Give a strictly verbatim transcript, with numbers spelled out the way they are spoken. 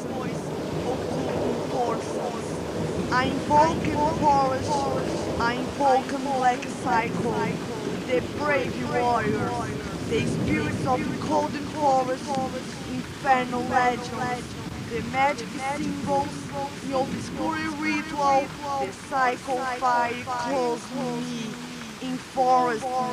occult forces. I invoke in forest, I invoke in black cycle, the brave warriors, the spirits of the golden forest, infernal legends, the magic symbols, the obscure ritual, the cycle fire close to me, in forest